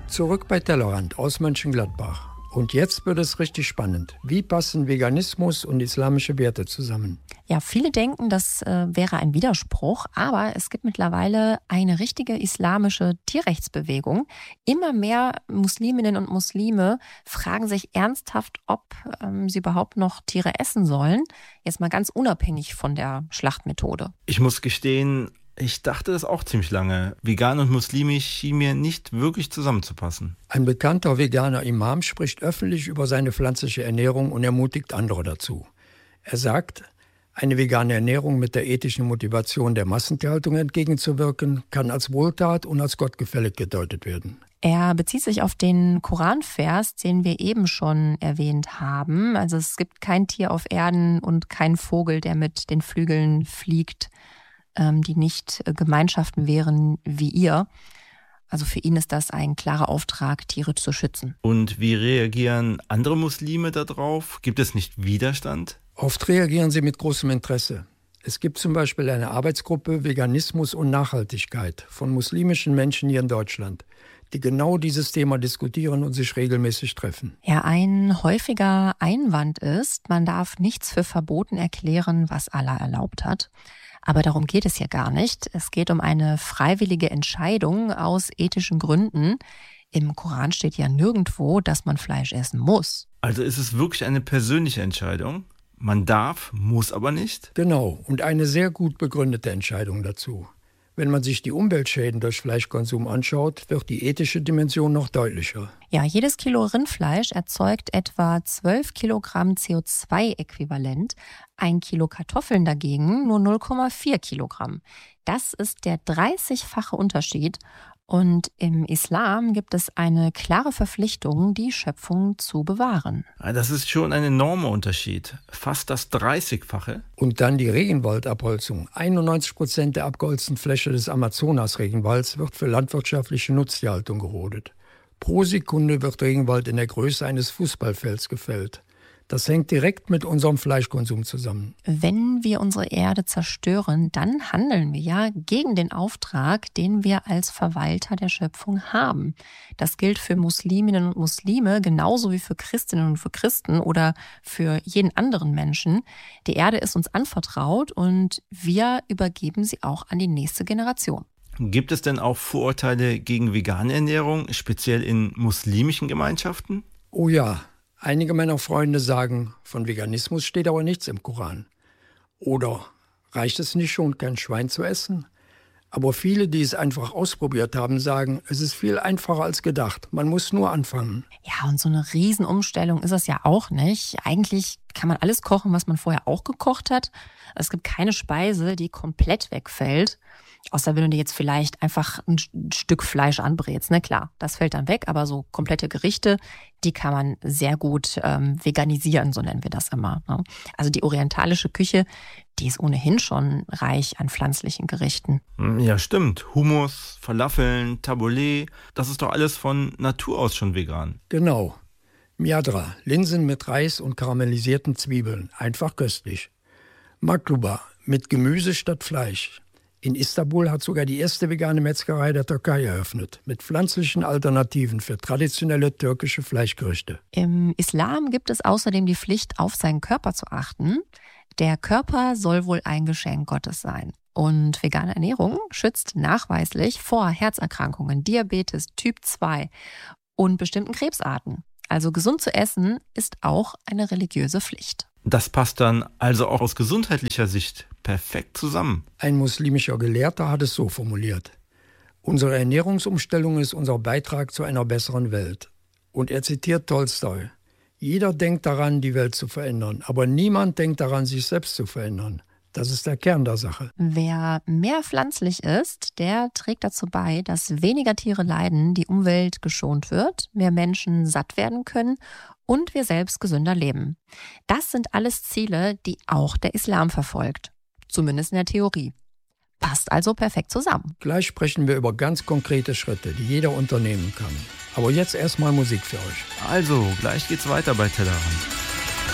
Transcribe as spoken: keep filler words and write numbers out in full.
Zurück bei Tellerrand aus Mönchengladbach. Und jetzt wird es richtig spannend. Wie passen Veganismus und islamische Werte zusammen? Ja, viele denken, das äh, wäre ein Widerspruch, aber es gibt mittlerweile eine richtige islamische Tierrechtsbewegung. Immer mehr Musliminnen und Muslime fragen sich ernsthaft, ob ähm, sie überhaupt noch Tiere essen sollen. Jetzt mal ganz unabhängig von der Schlachtmethode. Ich muss gestehen, ich dachte das auch ziemlich lange. Vegan und muslimisch schien mir nicht wirklich zusammenzupassen. Ein bekannter veganer Imam spricht öffentlich über seine pflanzliche Ernährung und ermutigt andere dazu. Er sagt, eine vegane Ernährung mit der ethischen Motivation der Massentierhaltung entgegenzuwirken, kann als Wohltat und als gottgefällig gedeutet werden. Er bezieht sich auf den Koranvers, den wir eben schon erwähnt haben. Also es gibt kein Tier auf Erden und kein Vogel, der mit den Flügeln fliegt, die nicht Gemeinschaften wären wie ihr. Also für ihn ist das ein klarer Auftrag, Tiere zu schützen. Und wie reagieren andere Muslime darauf? Gibt es nicht Widerstand? Oft reagieren sie mit großem Interesse. Es gibt zum Beispiel eine Arbeitsgruppe Veganismus und Nachhaltigkeit von muslimischen Menschen hier in Deutschland, die genau dieses Thema diskutieren und sich regelmäßig treffen. Ja, ein häufiger Einwand ist, man darf nichts für verboten erklären, was Allah erlaubt hat. Aber darum geht es hier gar nicht. Es geht um eine freiwillige Entscheidung aus ethischen Gründen. Im Koran steht ja nirgendwo, dass man Fleisch essen muss. Also ist es wirklich eine persönliche Entscheidung? Man darf, muss aber nicht? Genau, und eine sehr gut begründete Entscheidung dazu. Wenn man sich die Umweltschäden durch Fleischkonsum anschaut, wird die ethische Dimension noch deutlicher. Ja, jedes Kilo Rindfleisch erzeugt etwa zwölf Kilogramm C O zwei Äquivalent. Ein Kilo Kartoffeln dagegen nur null Komma vier Kilogramm. Das ist der dreißigfache Unterschied. Und im Islam gibt es eine klare Verpflichtung, die Schöpfung zu bewahren. Das ist schon ein enormer Unterschied. Fast das dreißigfache. Und dann die Regenwaldabholzung. einundneunzig Prozent der abgeholzten Fläche des Amazonas-Regenwalds wird für landwirtschaftliche Nutztierhaltung gerodet. Pro Sekunde wird Regenwald in der Größe eines Fußballfelds gefällt. Das hängt direkt mit unserem Fleischkonsum zusammen. Wenn wir unsere Erde zerstören, dann handeln wir ja gegen den Auftrag, den wir als Verwalter der Schöpfung haben. Das gilt für Musliminnen und Muslime genauso wie für Christinnen und für Christen oder für jeden anderen Menschen. Die Erde ist uns anvertraut und wir übergeben sie auch an die nächste Generation. Gibt es denn auch Vorurteile gegen vegane Ernährung, speziell in muslimischen Gemeinschaften? Oh ja. Einige meiner Freunde sagen, von Veganismus steht aber nichts im Koran. Oder reicht es nicht schon, kein Schwein zu essen? Aber viele, die es einfach ausprobiert haben, sagen, es ist viel einfacher als gedacht. Man muss nur anfangen. Ja, und so eine Riesenumstellung ist es ja auch nicht. Eigentlich kann man alles kochen, was man vorher auch gekocht hat. Es gibt keine Speise, die komplett wegfällt. Außer wenn du dir jetzt vielleicht einfach ein Stück Fleisch anbrätst, ne, klar, das fällt dann weg, aber so komplette Gerichte, die kann man sehr gut ähm, veganisieren, so nennen wir das immer. Ne? Also die orientalische Küche, die ist ohnehin schon reich an pflanzlichen Gerichten. Ja, stimmt. Hummus, Falafeln, Tabbouleh, das ist doch alles von Natur aus schon vegan. Genau. Miadra, Linsen mit Reis und karamellisierten Zwiebeln, einfach köstlich. Makluba, mit Gemüse statt Fleisch. In Istanbul hat sogar die erste vegane Metzgerei der Türkei eröffnet, mit pflanzlichen Alternativen für traditionelle türkische Fleischgerichte. Im Islam gibt es außerdem die Pflicht, auf seinen Körper zu achten. Der Körper soll wohl ein Geschenk Gottes sein. Und vegane Ernährung schützt nachweislich vor Herzerkrankungen, Diabetes, Typ zwei und bestimmten Krebsarten. Also gesund zu essen ist auch eine religiöse Pflicht. Das passt dann also auch aus gesundheitlicher Sicht perfekt zusammen. Ein muslimischer Gelehrter hat es so formuliert. Unsere Ernährungsumstellung ist unser Beitrag zu einer besseren Welt. Und er zitiert Tolstoi. Jeder denkt daran, die Welt zu verändern, aber niemand denkt daran, sich selbst zu verändern. Das ist der Kern der Sache. Wer mehr pflanzlich ist, der trägt dazu bei, dass weniger Tiere leiden, die Umwelt geschont wird, mehr Menschen satt werden können und wir selbst gesünder leben. Das sind alles Ziele, die auch der Islam verfolgt. Zumindest in der Theorie. Passt also perfekt zusammen. Gleich sprechen wir über ganz konkrete Schritte, die jeder unternehmen kann. Aber jetzt erstmal Musik für euch. Also, gleich geht's weiter bei Tellerrand.